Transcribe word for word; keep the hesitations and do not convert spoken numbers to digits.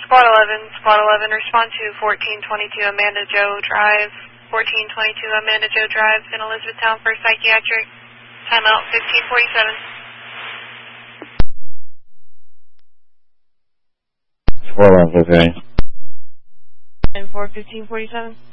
Squad eleven, Squad eleven, respond to fourteen twenty-two Amanda Joe Drive. fourteen twenty-two Amanda Joe Drive in Elizabethtown for psychiatric. Timeout fifteen forty-seven. Squad eleven, okay. And for fifteen forty-seven.